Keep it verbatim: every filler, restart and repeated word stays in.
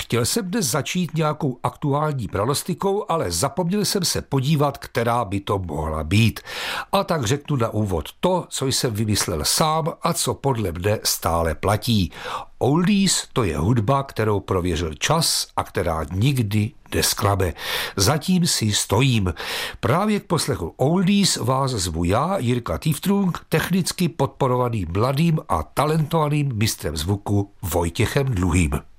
Chtěl jsem dnes začít nějakou aktuální prognostikou, ale zapomněl jsem se podívat, která by to mohla být. A tak řeknu na úvod to, co jsem vymyslel sám a co podle mne stále platí. Oldies to je hudba, kterou prověřil čas a která nikdy nesklame. Zatím si stojím. Právě k poslechu Oldies vás zvu já, Jirka Tiftrung, technicky podporovaný mladým a talentovaným mistrem zvuku Vojtěchem Dluhým.